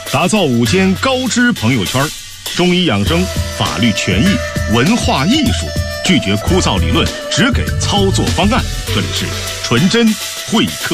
打造午间高知朋友圈，中医养生、法律权益、文化艺术，拒绝枯燥理论，只给操作方案。这里是纯真会客。